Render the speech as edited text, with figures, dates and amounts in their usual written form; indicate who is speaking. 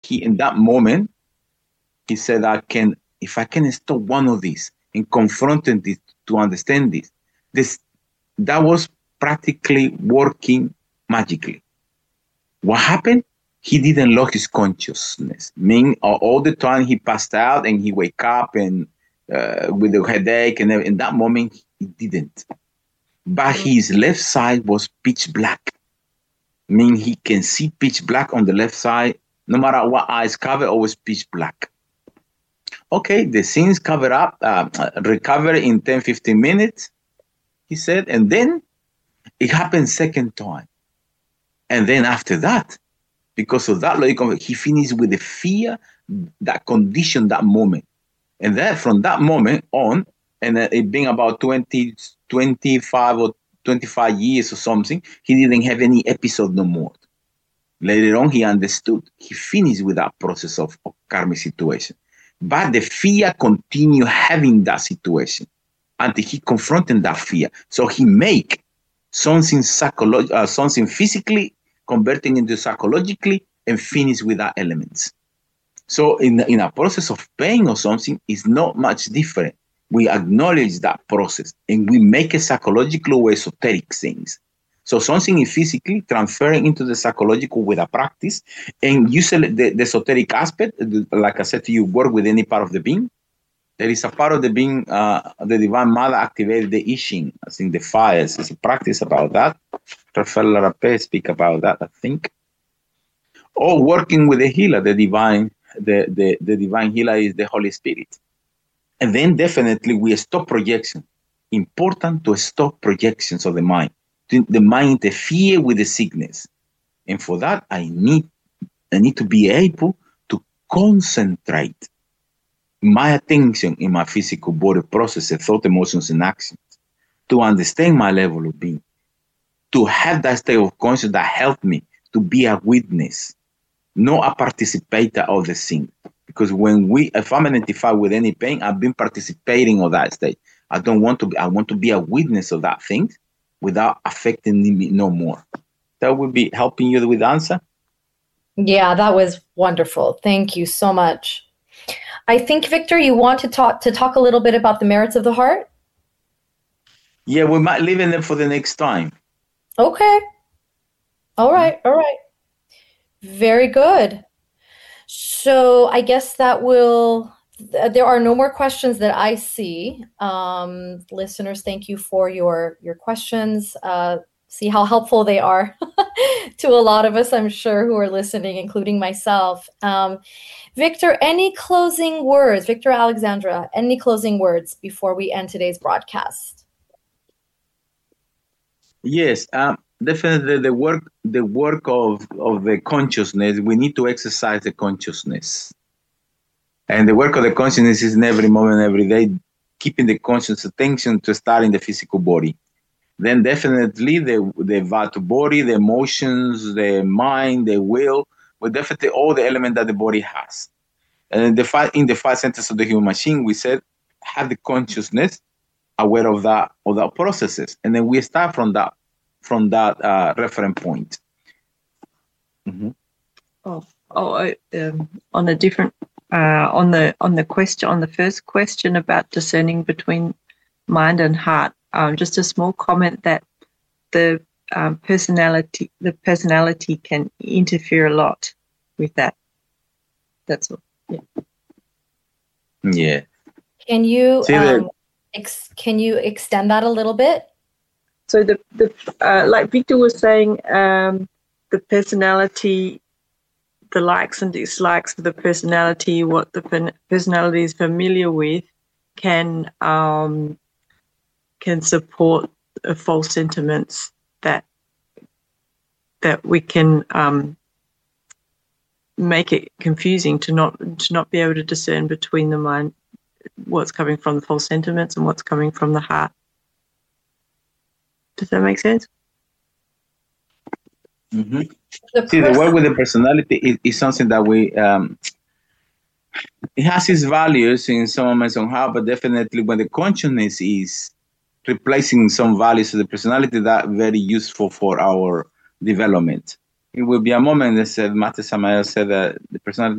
Speaker 1: he in that moment, he said, if I can stop one of these and confronting this to understand that was practically working magically. What happened? He didn't lose his consciousness. Meaning all the time he passed out and he wake up and with a headache, and in that moment he didn't. But his left side was pitch black. Meaning he can see pitch black on the left side, no matter what eyes cover, always pitch black. Okay, the scene's covered up, recover in 10, 15 minutes, he said, and then it happened second time. And then after that, because of that logic, he finished with the fear that conditioned that moment. And then from that moment on, and it being about 25 or 25 years or something, he didn't have any episode no more. Later on, he understood. He finished with that process of karmic situation. But the fear continued having that situation until he confronted that fear. So he make something something physically converting into psychologically and finish with that elements. So in a process of pain or something is not much different. We acknowledge that process and we make a psychological or esoteric things. So something is physically transferring into the psychological with a practice, and usually the esoteric aspect, like I said to you, work with any part of the being. There is a part of the being, the Divine Mother activated the I Ching, I think the fires. There's a practice about that. Rafael Larapé speak about that, I think. Or working with the healer, the divine healer is the Holy Spirit. And then definitely we stop projection. Important to stop projections of the mind. The mind interfere with the sickness. And for that, I need to be able to concentrate my attention in my physical body processes, thought, emotions, and actions to understand my level of being, to have that state of consciousness that helped me to be a witness, not a participator of the thing. Because if I'm identified with any pain, I've been participating of that state. I want to be a witness of that thing without affecting me no more. That would be helping you with the answer?
Speaker 2: Yeah, that was wonderful. Thank you so much. I think, Victor, you want to talk a little bit about the merits of the heart?
Speaker 1: Yeah, we might leave it for the next time.
Speaker 2: Okay. All right. Very good. So I guess there are no more questions that I see. Listeners, thank you for your questions. See how helpful they are to a lot of us, I'm sure, who are listening, including myself. Victor, any closing words? Victor Alexandra, any closing words before we end today's broadcast?
Speaker 1: Yes, definitely the work of the consciousness, we need to exercise the consciousness. And the work of the consciousness is in every moment, every day, keeping the conscious attention to start in the physical body. Then definitely the vital body, the emotions, the mind, the will, but definitely all the elements that the body has. And in the five centers of the human machine, we said, have the consciousness aware of that processes. And then we start from that reference point. Mm-hmm.
Speaker 3: On a different on the first question about discerning between mind and heart, just a small comment that the personality can interfere a lot with that. That's all.
Speaker 1: Yeah.
Speaker 2: Can you extend that a little bit?
Speaker 3: So the like Victor was saying, the personality, the likes and dislikes of the personality, what the personality is familiar with, can support false sentiments that we can make it confusing to not be able to discern between the mind, what's coming from the false sentiments and what's coming from the heart. Does that make sense?
Speaker 1: Mm-hmm. The work with the personality is something that we it has its values in some moments on how, but definitely when the consciousness is replacing some values of the personality, that very useful for our development. It will be a moment that said, Mate Samael said that the personality